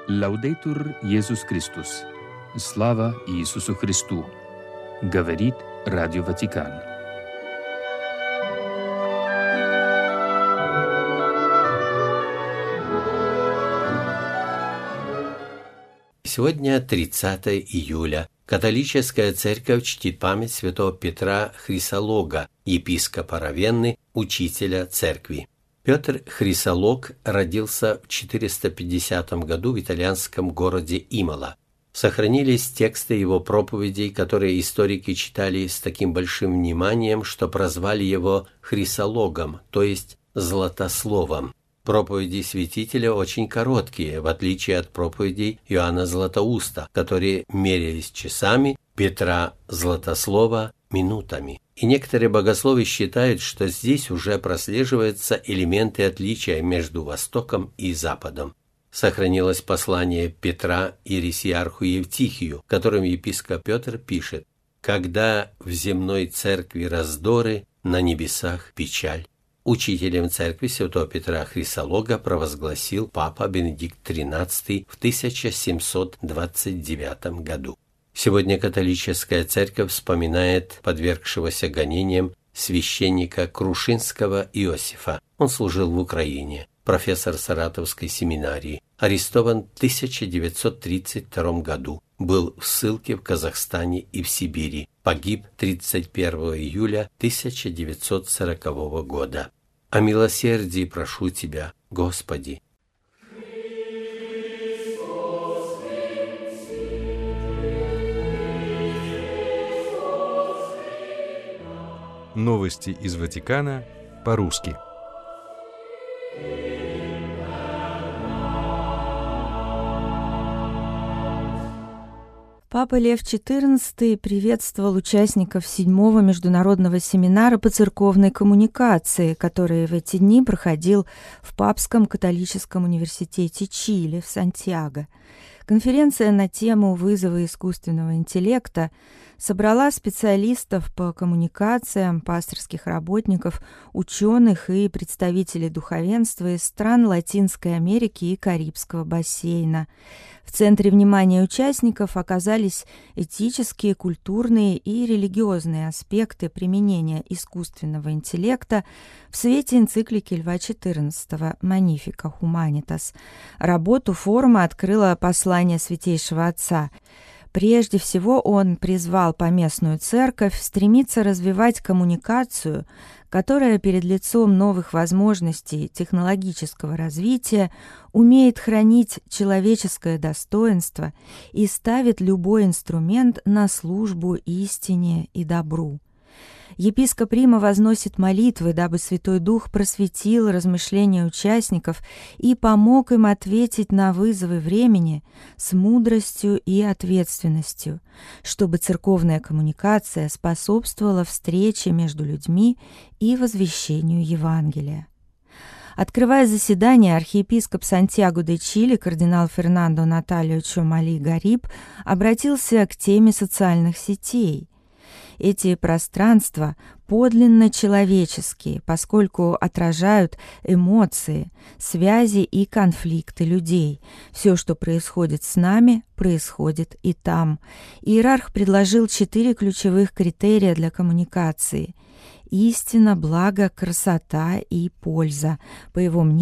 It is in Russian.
Лаудейтур Иисус Христос. Слава Иисусу Христу. Говорит Радио Ватикан. Сегодня 30 июля. Католическая церковь чтит память святого Петра Хрисолога, епископа Равенны, учителя церкви. Петр Хрисолог родился в 450 году в итальянском городе Имола. Сохранились тексты его проповедей, которые историки читали с таким большим вниманием, что прозвали его Хрисологом, то есть Златословом. Проповеди святителя очень короткие, в отличие от проповедей Иоанна Златоуста, которые мерялись часами, Петра Златослова – минутами. И некоторые богословы считают, что здесь уже прослеживаются элементы отличия между Востоком и Западом. Сохранилось послание Петра ересиарху Евтихию, которым епископ Петр пишет: «Когда в земной церкви раздоры, на небесах печаль». Учителем церкви святого Петра Хрисолога провозгласил папа Бенедикт XIII в 1729 году. Сегодня католическая церковь вспоминает подвергшегося гонениям священника Крушинского Иосифа. Он служил в Украине, профессор Саратовской семинарии, арестован в 1932 году, был в ссылке в Казахстане и в Сибири, погиб 31 июля 1940 года. О милосердии прошу Тебя, Господи. Новости из Ватикана по-русски. Папа Лев XIV приветствовал участников 7-го международного семинара по церковной коммуникации, который в эти дни проходил в Папском католическом университете Чили в Сантьяго. Конференция на тему «Вызовы искусственного интеллекта» собрала специалистов по коммуникациям, пасторских работников, ученых и представителей духовенства из стран Латинской Америки и Карибского бассейна. В центре внимания участников оказались этические, культурные и религиозные аспекты применения искусственного интеллекта в свете энциклики Льва XIV «Magnificat Humanitas». Работу форума открыло послание Святейшего Отца. Прежде всего он призвал поместную церковь стремиться развивать коммуникацию, которая перед лицом новых возможностей технологического развития умеет хранить человеческое достоинство и ставит любой инструмент на службу истине и добру. Епископ Рима возносит молитвы, дабы Святой Дух просветил размышления участников и помог им ответить на вызовы времени с мудростью и ответственностью, чтобы церковная коммуникация способствовала встрече между людьми и возвещению Евангелия. Открывая заседание, архиепископ Сантьяго де Чили, кардинал Фернандо Наталио Чомали Гариб, обратился к теме социальных сетей. Эти пространства подлинно человеческие, поскольку отражают эмоции, связи и конфликты людей. Все, что происходит с нами, происходит и там. Иерарх предложил 4 ключевых критерия для коммуникации: истина, благо, красота и польза. По его мнению,